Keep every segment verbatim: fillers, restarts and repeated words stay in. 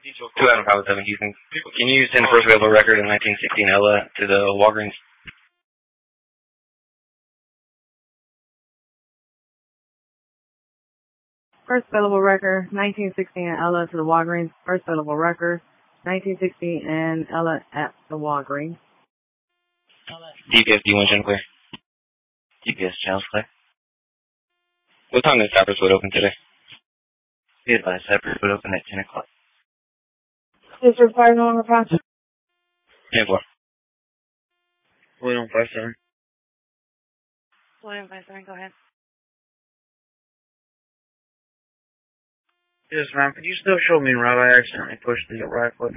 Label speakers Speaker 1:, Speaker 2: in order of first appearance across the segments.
Speaker 1: Two Adam five seven Houston. Can you send first available record in nineteen sixteen Ella to the Walgreens?
Speaker 2: First available record, nineteen sixteen Ella to the Walgreens. First available record, nineteen sixteen and Ella at the Walgreens.
Speaker 1: D P S D one channel clear.
Speaker 3: D P S channels clear.
Speaker 1: What time is Cypress Wood open today?
Speaker 3: Be advised, Cypress Wood open at ten o'clock.
Speaker 2: District five, no longer pass.
Speaker 1: ten four.
Speaker 4: William five seven.
Speaker 2: William five seven, go ahead.
Speaker 4: Yes, ma'am. Could you still show me in route? I accidentally pushed the right foot.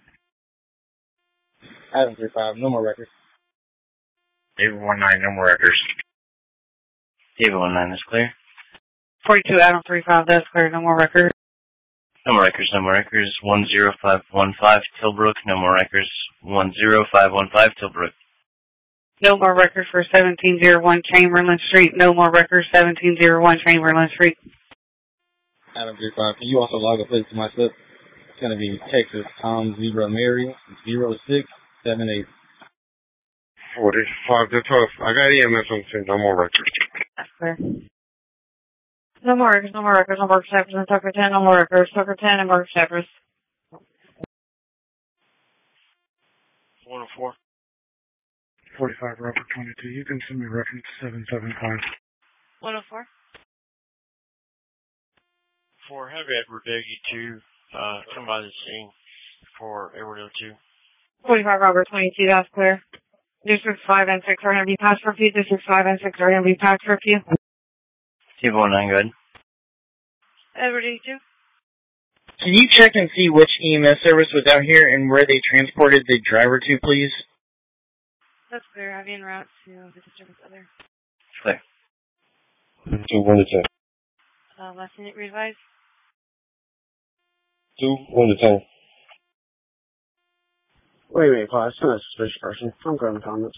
Speaker 5: Adam three five, no more records.
Speaker 4: David one nine, no more records.
Speaker 3: David one nine is clear.
Speaker 2: forty-two Adam three five, that's clear, no more records.
Speaker 3: No more records, no more records. one zero five one five Tilbrook, no more records. one zero five one five Tilbrook.
Speaker 2: No more records for seventeen oh one Chamberlain Street. No more records, seventeen oh one Chamberlain Street.
Speaker 5: Adam three five, can you also log a plate to my slip? It's going to be Texas Tom Zebra Mary zero six seven eight.
Speaker 6: forty-five to twelve. I got E M S on two, no more records.
Speaker 2: That's clear. No more records, no more records, no more Cypress and Tucker ten, no more records, Tucker ten and more Cypress.
Speaker 6: one oh four. forty-five Robert twenty-two. You can send me reference seven seven five.
Speaker 2: one oh four.
Speaker 7: For Heavy Edward Diggy two, uh, come by the scene for Edward oh two.
Speaker 2: forty-five Robert twenty-two, that's clear. District five and six are going to be passed curfew. District five and six are going to be passed curfew.
Speaker 3: David one nine, go ahead.
Speaker 2: Edward eighty-two.
Speaker 4: Can you check and see which E M S service was out here and where they transported the driver to, please?
Speaker 2: That's clear. Have you en route to the district other?
Speaker 3: Clear.
Speaker 6: Two, one to ten.
Speaker 2: Uh, last minute revise.
Speaker 6: Two, one to ten.
Speaker 5: Wait, wait, pause. It's not a suspicious person. I'm grabbing comments.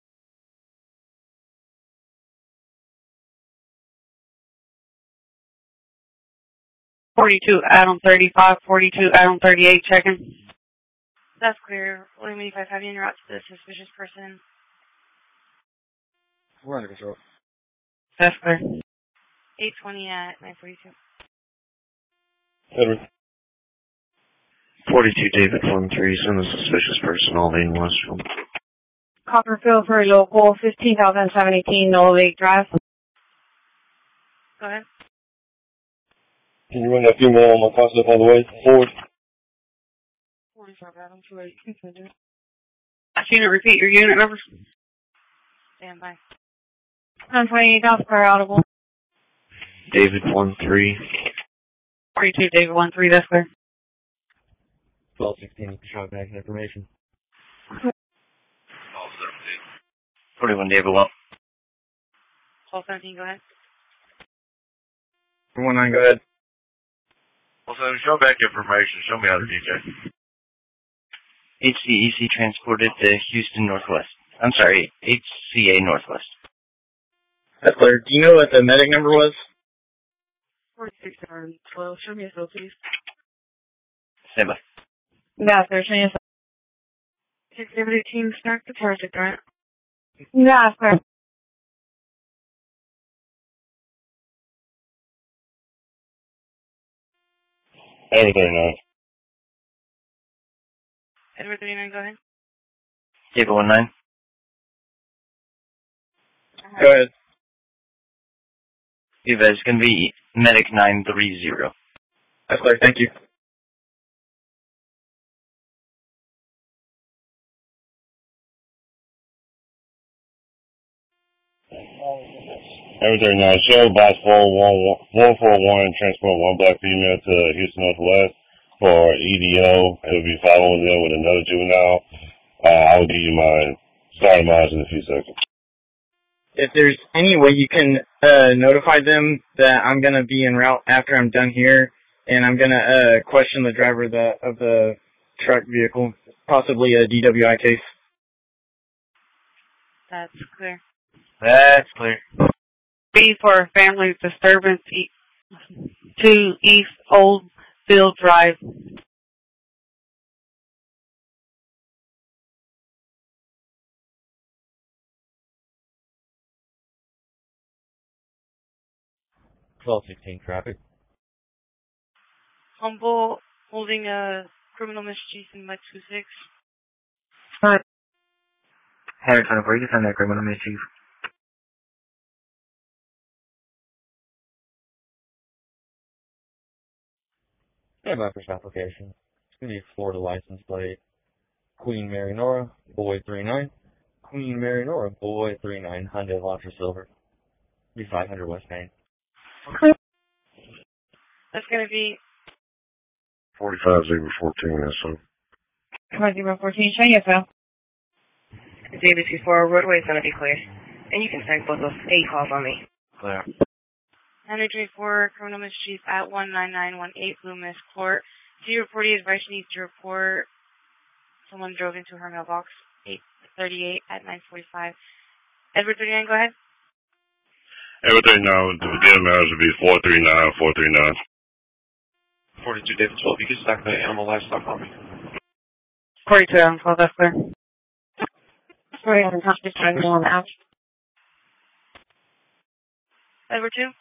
Speaker 2: forty-two Adam thirty-five, forty-two Adam thirty-eight, checking. That's clear. William eighty-five, have you en route to the suspicious person?
Speaker 5: We're under control.
Speaker 2: That's clear. eight twenty at nine forty-two.
Speaker 6: Edward.
Speaker 7: forty-two David one three, send the suspicious person all in Westfield.
Speaker 2: Copperfield for local, fifteen thousand seven eighteen, Noah Lake Drive. Go ahead.
Speaker 6: Can you run that female on my concept all the way forward?
Speaker 2: forty-five Adam two eight, continue. Unit, repeat your unit numbers. Stand by. nine twenty-eight, South Square, audible.
Speaker 7: David one three.
Speaker 2: forty-two David one three, that's clear.
Speaker 5: twelve sixteen, shot back information.
Speaker 3: forty-one David one.
Speaker 2: twelve seventeen, go ahead.
Speaker 4: one nine, go ahead.
Speaker 7: Well, so show back information. Show me how to D J.
Speaker 3: H C E C transported to Houston Northwest. I'm sorry, H C A Northwest.
Speaker 4: That's clear. Do you know what the medic number was?
Speaker 2: forty-six twelve, show me a cell, please.
Speaker 3: Stand by.
Speaker 2: Yeah, sir, show me a cell. Activity team, start the project, right? Yeah, sir.
Speaker 6: Edward thirty-nine.
Speaker 2: Edward thirty-nine, go ahead.
Speaker 3: David one nine.
Speaker 4: Go ahead.
Speaker 3: Eva, it's going to be Medic nine three zero.
Speaker 4: That's clear. Thank you.
Speaker 6: Edward thirty-nine. Show box four one four one, transport one black female to Houston Northwest for E D O. It'll be following them with another juvenile. Uh, I will give you my starting miles in a few seconds.
Speaker 4: If there's any way you can uh, notify them that I'm going to be en route after I'm done here, and I'm going to uh, question the driver of the, of the truck vehicle, possibly a D W I case.
Speaker 2: That's clear.
Speaker 3: That's clear.
Speaker 2: B for family disturbance, e- two East Old Field Drive.
Speaker 8: twelve sixteen traffic.
Speaker 9: Humboldt holding a criminal mischief in Mike two six.
Speaker 10: Hi. Harry twenty-four, you can send that criminal mischief.
Speaker 8: And my first application. It's going to be Florida license plate. Queen Mary Nora, boy three nine. Queen Mary Nora, boy three nine. Hyundai Elantra Silver. Be five hundred West Main.
Speaker 9: That's going to be
Speaker 6: forty-five zero fourteen, yes, sir.
Speaker 2: Five zero fourteen, show you, Phil.
Speaker 11: David two four, roadway is going to be clear. And you can send both those eight calls on me.
Speaker 1: Clear.
Speaker 9: Henry J four, criminal mischief at one nine nine one eight Blue Mist Court. zero forty advice needs to report someone drove into her mailbox, eight thirty-eight at nine forty-five. Edward thirty-nine, go ahead.
Speaker 6: Edward thirty-nine, the beginning marriage would be four three nine, four three nine.
Speaker 1: forty-two David twelve, you can stack the animal livestock on me.
Speaker 2: forty-two, I'm twelve, that's clear. Sorry, I'm not just trying to go on the ouch.
Speaker 9: Edward two.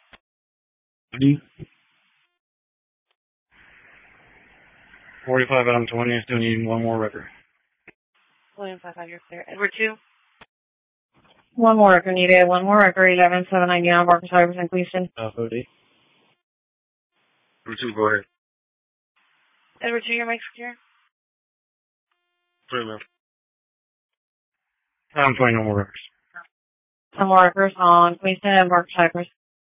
Speaker 4: forty-five Adam twenty, I still need one more record.
Speaker 9: William five five, you're clear. Edward two.
Speaker 2: One more record needed, one more record, eleven seven ninety-nine, Marcus Iverson, Cleveland.
Speaker 4: F O D.
Speaker 1: Edward two, go ahead.
Speaker 9: Edward two, your mic's clear.
Speaker 1: Clear, man.
Speaker 4: I'm twenty, no more records.
Speaker 2: Some more records on Queenston and Marcus Cypress.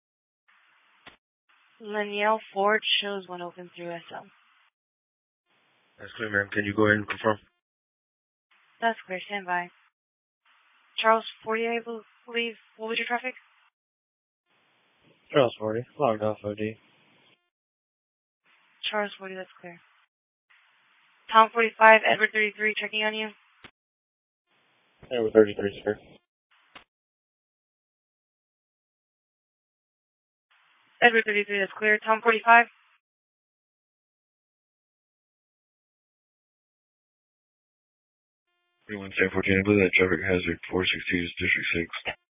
Speaker 9: Lanielle Ford shows one open through S L.
Speaker 1: That's clear, ma'am. Can you go ahead and confirm?
Speaker 9: That's clear, stand by. Charles forty, I believe. What was your traffic?
Speaker 4: Charles forty, logged off O D.
Speaker 9: Charles forty, that's clear. Tom forty-five, Edward thirty-three, checking on you.
Speaker 4: Edward thirty-three, sir.
Speaker 9: Edward thirty-three, that's clear. Tom forty-five.
Speaker 1: three one seven fourteen, I believe that traffic hazard four sixty is District six.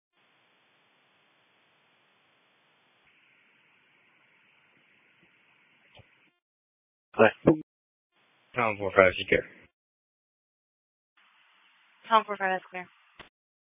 Speaker 4: Play. Tom four five, you care.
Speaker 9: Tom forty-five, that's clear.